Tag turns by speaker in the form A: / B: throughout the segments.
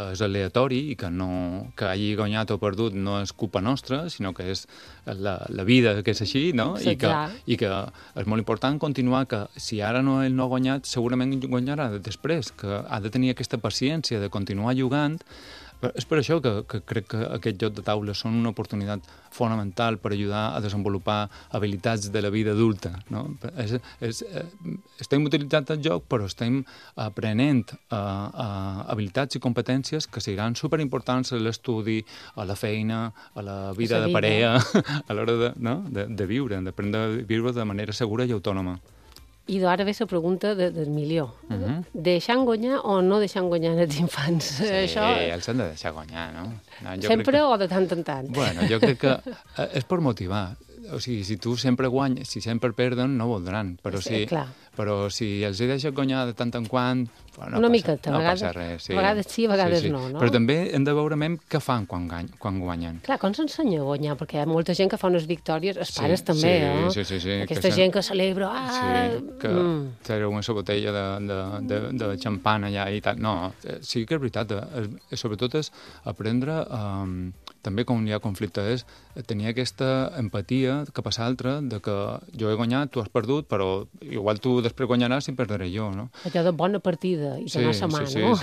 A: és aleatori i que hagi guanyat o perdut no és culpa nostra, sinó que és la vida que és així, no? I que és molt important continuar, que si ara ell no ha guanyat, segurament guanyarà després, que ha de tenir aquesta paciència de continuar jugant. És per això que crec que aquest joc de taula són una oportunitat fonamental per ajudar a desenvolupar habilitats de la vida adulta, no? Estem utilitzant el joc, però estem aprenent habilitats i competències que seran superimportants a l'estudi, a la feina, a la vida de parella, a l'hora de viure, d'aprendre a viure de manera segura i autònoma.
B: I ara ve la pregunta del milió. Deixant guanyar o no deixant guanyar els infants?
A: Sí, els han de deixar guanyar, no?
B: Sempre o de tant en tant?
A: Bueno, jo crec que és per motivar. O sigui, si tu sempre guanyes, si sempre perden, no voldran. Però si els hi deixes guanyar de tant en quant,
B: una miqueta,
A: no passa res.
B: A vegades sí, a vegades no.
A: Però també hem de veure què fan quan guanyen.
B: Clar, com s'ensenya a guanyar? Perquè hi ha molta gent que fa unes victòries, els pares també, no?
A: Sí.
B: Aquesta gent que celebra...
A: que treu una botella de xampana allà i tal. No, sí que és veritat. Sobretot és aprendre... També, quan hi ha conflicte, és tenir aquesta empatia cap a l'altre, de que jo he guanyat, tu has perdut, però igual tu després guanyaràs i perdré jo, no?
B: Allò de bona partida i donar la mà, no?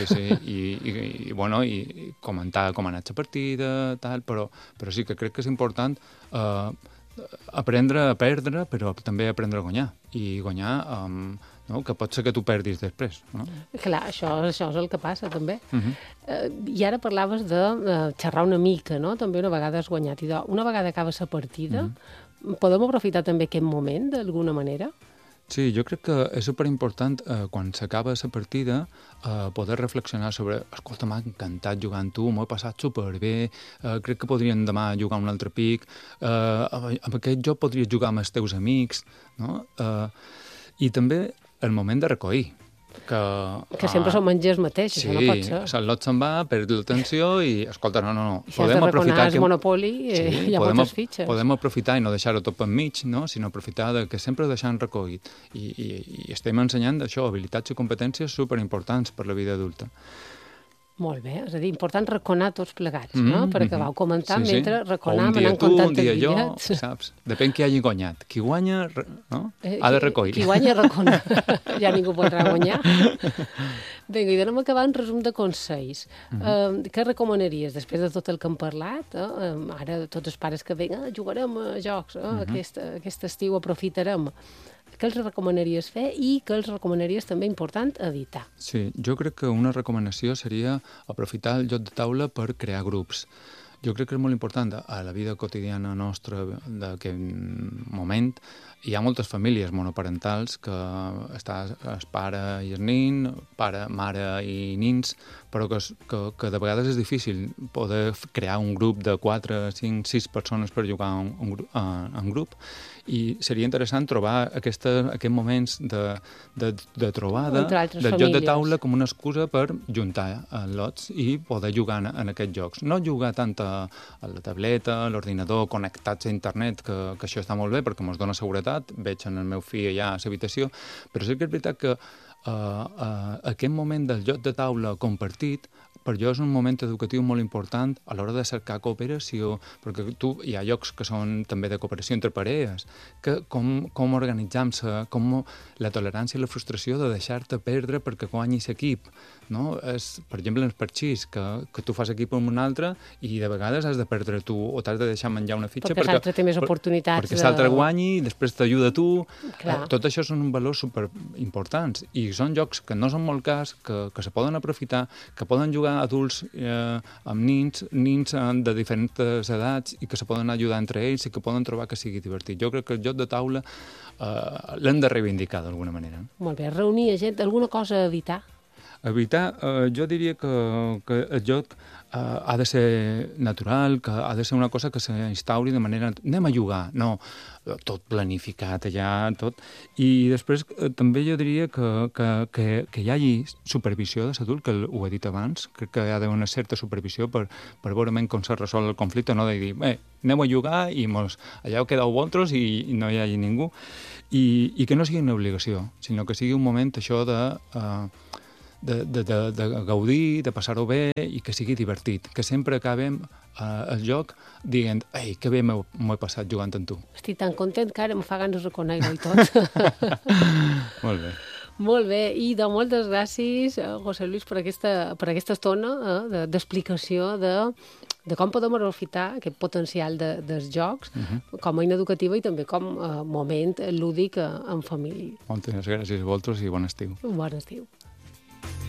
A: Sí. I comentar com ha anat la partida, tal, però sí que crec que és important aprendre a perdre, però també aprendre a guanyar. I guanyar... que pot ser que tu perdis després. No?
B: Clar, això és el que passa, també. I ara parlaves de xerrar una mica, no? També una vegada has guanyat. I una vegada acaba la partida, podem aprofitar també aquest moment, d'alguna manera?
A: Sí, jo crec que és superimportant quan s'acaba la partida poder reflexionar sobre escolta, m'ha encantat jugar amb tu, m'ho he passat superbé, crec que podríem demà jugar un altre pic, amb aquest joc podries jugar amb els teus amics, no? I també el moment de recollir.
B: Que sempre som menjers mateix, això no pot ser.
A: Sí, el lot se'n va, perd l'atenció i, escolta, no.
B: Si has de reconar el Monopoly, hi ha moltes fitxes.
A: Podem aprofitar i no deixar-ho tot per mig, no? Sinó aprofitar que sempre ho deixem recollit. I estem ensenyant això, habilitats i competències superimportants per la vida adulta.
B: Molt bé, és a dir, important reconar tots plegats, no? Perquè vau comentar mentre reconàvem, anant
A: un
B: comptant
A: dia jo, saps? Depèn qui hagi guanyat. Qui guanya, no? Ha de recollir.
B: Qui guanya, recona. Ja ningú podrà guanyar. Vinga, i anem acabant un resum de consells. Què recomanaries, després de tot el que hem parlat? Ara tots els pares que venen, jugarem a jocs, aquest estiu aprofitarem. Què els recomanaries fer i què els recomanaries també important evitar?
A: Sí, jo crec que una recomanació seria aprofitar el joc de taula per crear grups. Jo crec que és molt important a la vida quotidiana nostra d'aquest moment. Hi ha moltes famílies monoparentals que està el pare i el nin, pare, mare i nins, però que de vegades és difícil poder crear un grup de 4, 5, 6 persones per jugar en grup. I seria interessant trobar aquests moments de trobada del joc de taula com una excusa per juntar lots i poder jugar en aquests jocs. No jugar tant a la tableta, a l'ordinador, connectats a internet, que això està molt bé perquè ens dona seguretat, veig en el meu fill allà a l'habitació, però sí que és veritat que aquest moment del joc de taula compartit per jo és un moment educatiu molt important a l'hora de cercar cooperació, perquè hi ha llocs que són també de cooperació entre parelles, que com organitzar-se, com la tolerància i la frustració de deixar-te perdre perquè guanyis equip, no? Per exemple, els parxís, que tu fas equip amb un altre i de vegades has de perdre tu o t'has de deixar menjar una fitxa
B: perquè l'altre té més oportunitats.
A: Perquè l'altre guanyi i després t'ajuda tu. Tot això són valors superimportants i són jocs que no són molt cars, que se poden aprofitar, que poden jugar adults amb nins de diferents edats i que se poden ajudar entre ells i que poden trobar que sigui divertit. Jo crec que el joc de taula l'hem de reivindicar d'alguna manera.
B: Molt bé, reunir a gent, alguna cosa a evitar?
A: Evitar, jo diria que el joc ha de ser natural, que ha de ser una cosa que s'instauri de manera... Anem a jugar, no, tot planificat allà, tot. I després també jo diria que hi hagi supervisió de l'adult, que ho he dit abans, crec que hi ha d'haver una certa supervisió per veure com s'ha resolt el conflicte, no de dir, anem a jugar i allà ho quedeu vosaltres i no hi hagi ningú. I que no sigui una obligació, sinó que sigui un moment això de gaudir, de passar-ho bé i que sigui divertit, que sempre acabem al joc dient «Ei, que bé m'ho he passat jugant amb tu».
B: Estic tan content que ara em fa ganes de reconèixer-ho i tot.
A: Molt bé.
B: Molt bé, i de moltes gràcies, José Luis, per aquesta estona d'explicació de com podem aprofitar aquest potencial dels jocs com a eina educativa i també com a moment lúdic en família.
A: Moltes gràcies a vosaltres i bon estiu.
B: Bon estiu.